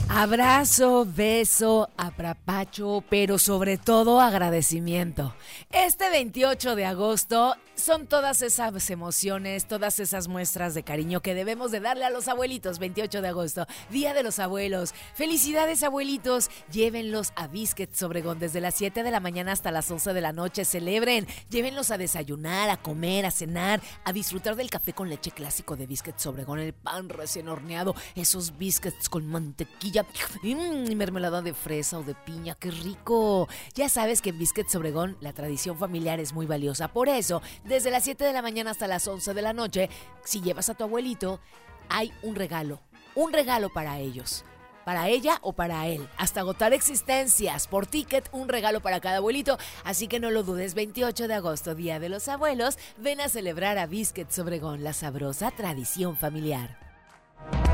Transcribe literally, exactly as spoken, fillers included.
Abrazo, beso, apapacho, pero sobre todo agradecimiento. Este veintiocho de agosto son todas esas emociones, todas esas muestras de cariño que debemos de darle a los abuelitos. veintiocho de agosto, Día de los Abuelos. Felicidades, abuelitos. Llévenlos a Biscuits Obregón desde las siete de la mañana hasta las once de la noche. Celebren. Llévenlos a desayunar, a comer, a cenar, a disfrutar del café con leche clásico de Biscuits Obregón, el pan recién horneado, esos biscuits con mantequilla y mmm, mermelada de fresa o de piña. ¡Qué rico! Ya sabes que en Biscuits Obregón la tradición familiar es muy valiosa. Por eso, desde las siete de la mañana hasta las once de la noche, si llevas a tu abuelito, hay un regalo. Un regalo para ellos. Para ella o para él. Hasta agotar existencias. Por ticket, un regalo para cada abuelito. Así que no lo dudes. veintiocho de agosto, Día de los Abuelos. Ven a celebrar a Biscuits Obregón, la sabrosa tradición familiar.